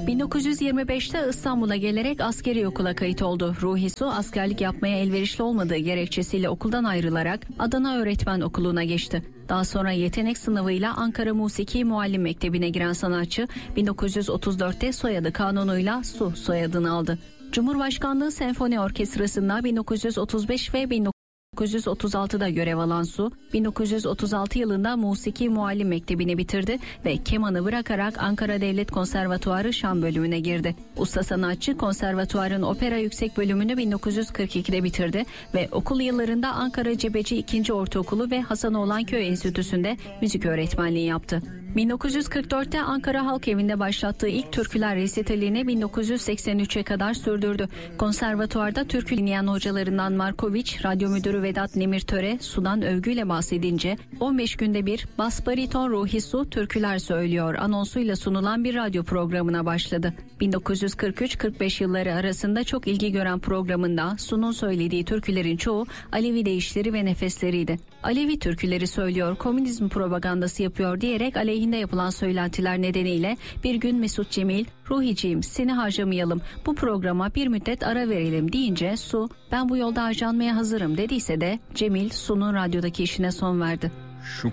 1925'te İstanbul'a gelerek askeri okula kayıt oldu. Ruhi Su askerlik yapmaya elverişli olmadığı gerekçesiyle okuldan ayrılarak Adana Öğretmen Okulu'na geçti. Daha sonra yetenek sınavıyla Ankara Musiki Muallim Mektebi'ne giren sanatçı 1934'te soyadı kanunuyla Su soyadını aldı. Cumhurbaşkanlığı Senfoni Orkestrası'nda 1935 ve 1936'da görev alan Su, 1936 yılında Musiki Muallim Mektebi'ni bitirdi ve kemanı bırakarak Ankara Devlet Konservatuarı Şan bölümüne girdi. Usta sanatçı konservatuarın opera yüksek bölümünü 1942'de bitirdi ve okul yıllarında Ankara Cebeci 2. Ortaokulu ve Hasanoğlanköy Enstitüsü'nde müzik öğretmenliği yaptı. 1944'te Ankara Halk Evi'nde başlattığı ilk türküler resitalini 1983'e kadar sürdürdü. Konservatuarda türkü dinleyen hocalarından Markoviç, radyo müdürü Vedat Nemirtöre Su'dan övgüyle bahsedince 15 günde bir bas bariton Ruhi Su türküler söylüyor anonsuyla sunulan bir radyo programına başladı. 1943-45 yılları arasında çok ilgi gören programında Su'nun söylediği türkülerin çoğu Alevi deyişleri ve nefesleriydi. Alevi türküleri söylüyor, komünizm propagandası yapıyor diyerek aleyhinde yapılan söylentiler nedeniyle bir gün Mesut Cemil, "Ruhiciğim seni harcamayalım, bu programa bir müddet ara verelim" deyince Su, "Ben bu yolda harcanmaya hazırım" dediyse de Cemil, Su'nun radyodaki işine son verdi.